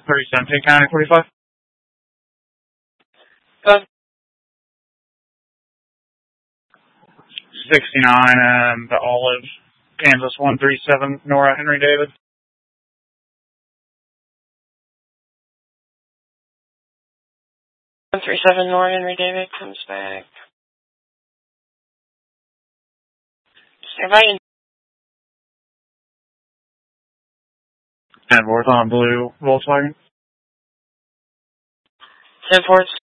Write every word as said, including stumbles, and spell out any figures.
three seventeen County forty-five. Go ahead. sixty-nine and the Olive, Kansas one three seven, Nora Henry David. one three seven, Nora Henry David comes back. Stand by. ten fourth on blue Volkswagen. ten fourth.